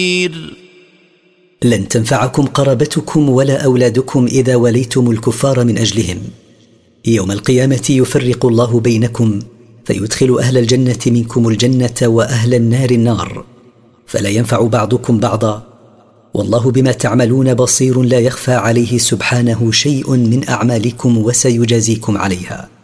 لن تنفعكم قرابتكم ولا أولادكم إذا وليتم الكفار من أجلهم. يوم القيامة يفرق الله بينكم فيدخل أهل الجنة منكم الجنة وأهل النار النار، فلا ينفع بعضكم بعضا، والله بما تعملون بصير لا يخفى عليه سبحانه شيء من أعمالكم وسيجازيكم عليها.